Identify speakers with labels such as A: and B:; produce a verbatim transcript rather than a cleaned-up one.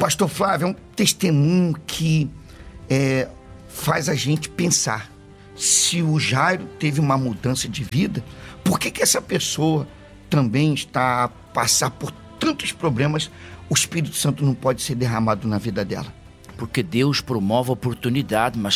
A: Pastor Flávio, é um testemunho que é, faz a gente pensar. Se o Jairo teve uma mudança de vida, por que que essa pessoa também está a passar por tantos problemas? O Espírito Santo não pode ser derramado na vida dela.
B: Porque Deus promove a oportunidade, mas